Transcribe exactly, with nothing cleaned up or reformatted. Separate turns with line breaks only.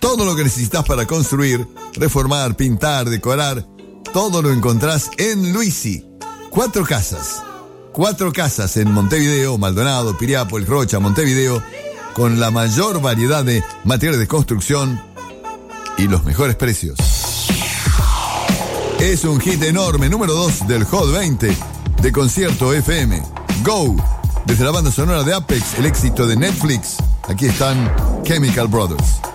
Todo lo que necesitas para construir, reformar, pintar, decorar, todo lo encontrás en Luisi. Cuatro casas. Cuatro casas en Montevideo, Maldonado, Piriápolis, Rocha, Montevideo, con la mayor variedad de materiales de construcción y los mejores precios. Es un hit enorme, número dos del Hot veinte de Concierto F M. Go, desde la banda sonora de Apex, el éxito de Netflix. Aquí están Chemical Brothers.